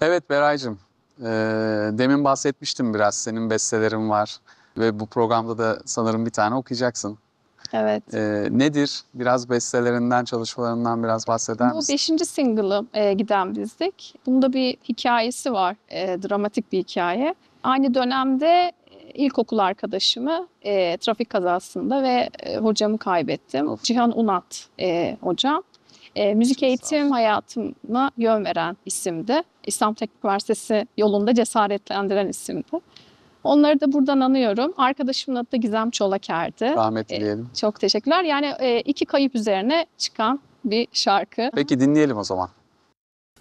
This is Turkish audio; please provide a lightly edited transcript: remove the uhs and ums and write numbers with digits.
Evet Beraycığım, demin bahsetmiştim biraz senin bestelerin var ve bu programda da sanırım bir tane okuyacaksın. Evet. Nedir? Biraz bestelerinden, çalışmalarından biraz bahseder Bu misin? 5. single'ım Giden Bizdik. Bunda bir hikayesi var, dramatik bir hikaye. Aynı dönemde ilkokul arkadaşımı trafik kazasında ve hocamı kaybettim. Of. Cihan Unat hocam. Müzik Çok sağ ol. eğitim hayatıma yön veren isimdi. İstanbul Teknik Üniversitesi yolunda cesaretlendiren isimdi. Onları da buradan anıyorum. Arkadaşımın adı da Gizem Çolaker'di. Rahmet dileyelim. Çok teşekkürler. Yani iki kayıp üzerine çıkan bir şarkı. Peki dinleyelim o zaman.